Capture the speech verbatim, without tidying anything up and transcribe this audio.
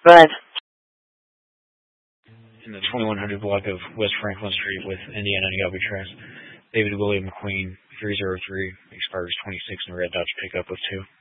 Go ahead. In the twenty-one hundred block of West Franklin Street with Indiana and Albatross, David William McQueen, three zero three, expires twenty-six in a red Dodge pickup with two.